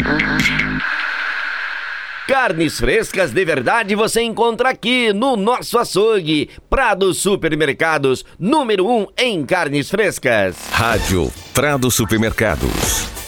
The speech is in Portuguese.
Carnes frescas de verdade você encontra aqui no nosso açougue. Prado Supermercados, número 1 em carnes frescas. Rádio Prado Supermercados.